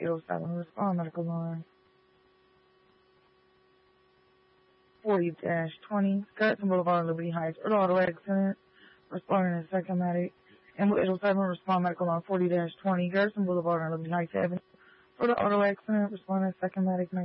807, respond medical line. 40-20, Garrison Boulevard, Liberty Heights, early auto accident, responding to second medic. Ambulance 807, respond medical line 40-20, Garrison Boulevard on Liberty Heights Avenue, early auto accident, responding to second medic.